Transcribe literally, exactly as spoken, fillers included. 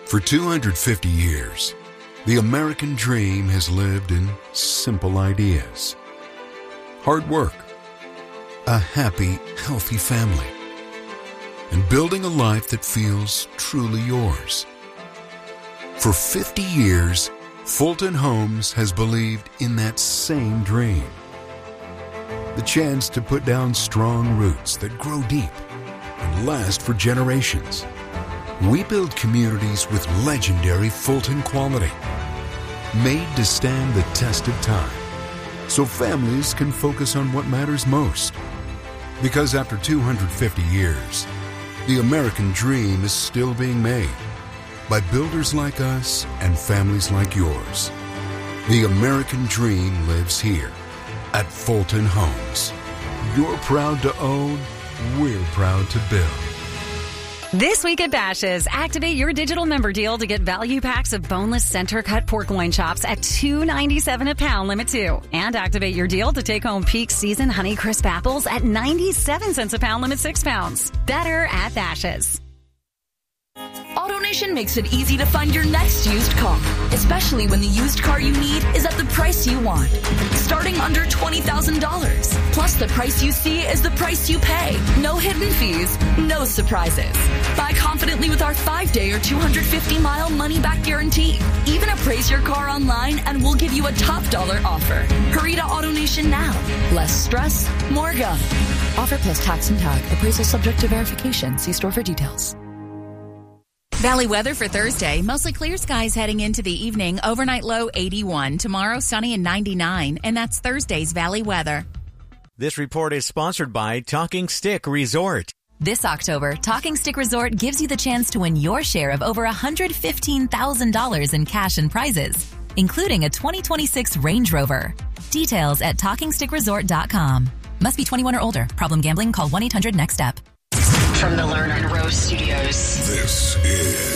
For two hundred fifty years, the American dream has lived in simple ideas. Hard work, a happy, healthy family, and building a life that feels truly yours. For fifty years, Fulton Homes has believed in that same dream. The chance to put down strong roots that grow deep and last for generations. We build communities with legendary Fulton quality, made to stand the test of time, so families can focus on what matters most. Because after two hundred fifty years, the American dream is still being made by builders like us and families like yours. The American dream lives here at Fulton Homes. You're proud to own, we're proud to build. This week at Bash's', activate your digital member deal to get value packs of boneless center-cut pork loin chops at two ninety-seven a pound, limit two. And activate your deal to take home peak season Honeycrisp apples at ninety-seven cents a pound, limit six pounds. Better at Bash's'. AutoNation makes it easy to find your next used car, especially when the used car you need is at the price you want. Starting under twenty thousand dollars. Plus, the price you see is the price you pay. No hidden fees, no surprises. Buy confidently with our five-day or two hundred fifty mile money-back guarantee. Even appraise your car online and we'll give you a top dollar offer. Hurry to AutoNation now. Less stress, more go. Offer plus tax and tag. Appraisal subject to verification. See store for details. Valley weather for Thursday. Mostly clear skies heading into the evening. Overnight low eighty-one. Tomorrow sunny and ninety-nine. And that's Thursday's Valley weather. This report is sponsored by Talking Stick Resort. This October, Talking Stick Resort gives you the chance to win your share of over one hundred fifteen thousand dollars in cash and prizes, including a twenty twenty-six Range Rover. Details at talking stick resort dot com. Must be twenty-one or older. Problem gambling? Call one eight hundred next step. From the Lerner and Rose Studios. This is